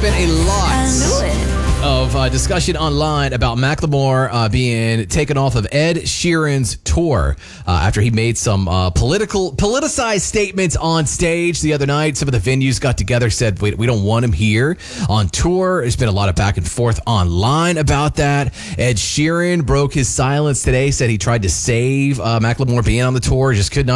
been a lot I knew it. of discussion online about Macklemore being taken off of Ed Sheeran's tour after he made some politicized statements on stage the other night. Some of the venues got together, said we don't want him here on tour. There's been a lot of back and forth online about that. Ed Sheeran broke his silence today, said he tried to save Macklemore being on the tour, just could not.